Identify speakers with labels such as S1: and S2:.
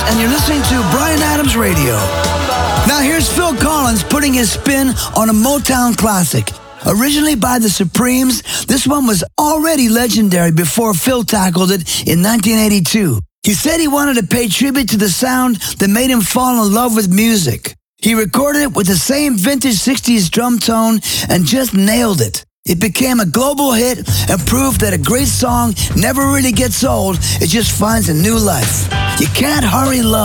S1: and you're listening to Bryan Adams Radio. Now here's Phil Collins putting his spin on a Motown classic. Originally by the Supremes, this one was already legendary before Phil tackled it in 1982. He said he wanted to pay tribute to the sound that made him fall in love with music. He recorded it with the same vintage 60s drum tone and just nailed it. It became a global hit and proved that a great song never really gets old, it just finds a new life. You can't hurry love.